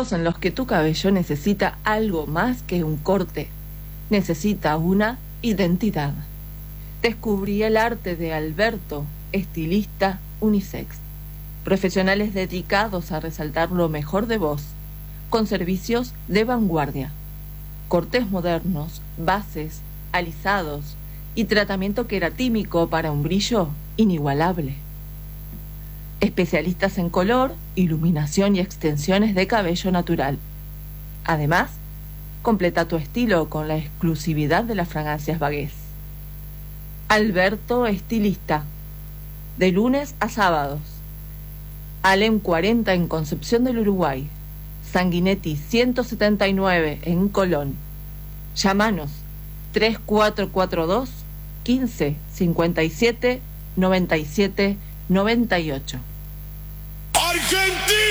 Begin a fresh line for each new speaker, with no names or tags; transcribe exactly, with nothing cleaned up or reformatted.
momentos en los que tu cabello necesita algo más que un corte, necesita una identidad. Descubrí el arte de Alberto, estilista unisex. Profesionales dedicados a resaltar lo mejor de vos, con servicios de vanguardia. Cortes modernos, bases, alisados y tratamiento queratímico para un brillo inigualable. Especialistas en color, iluminación y extensiones de cabello natural. Además, completa tu estilo con la exclusividad de las fragancias Bagués. Alberto Estilista, de lunes a sábados. Alem cuarenta en Concepción del Uruguay. Sanguinetti ciento setenta y nueve en Colón. Llámanos tres cuatro cuatro dos, quince, cincuenta y siete, noventa y siete, noventa y ocho.
¡Argentina!